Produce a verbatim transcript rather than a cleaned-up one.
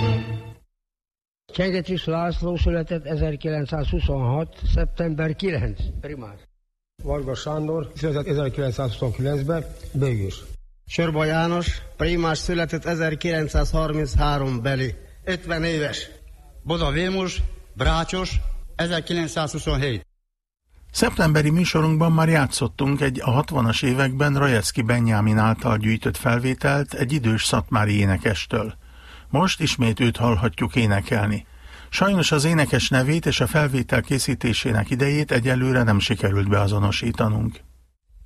Csengetis László született ezerkilencszázhuszonhat. szeptember kilencedike. Primár. Varga Sándor született ezerkilencszázhuszonkilencben. Bőgős. Csorba János, primás, született ezerkilencszázharminchárom beli. ötven éves. Boda Vilmos, Brácsos, ezerkilencszázhuszonhét. Szeptemberi műsorunkban már játszottunk egy a hatvanas években Rajecki Benyámin által gyűjtött felvételt egy idős szatmári énekestől. Most ismét őt hallhatjuk énekelni. Sajnos az énekes nevét és a felvétel készítésének idejét egyelőre nem sikerült beazonosítanunk.